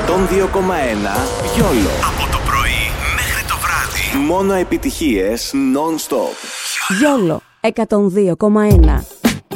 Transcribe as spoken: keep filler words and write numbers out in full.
εκατόν δύο κόμμα ένα Γιόλο. Από το πρωί μέχρι το βράδυ. Μόνο επιτυχίες non-stop. Γιόλο εκατόν δύο κόμμα ένα.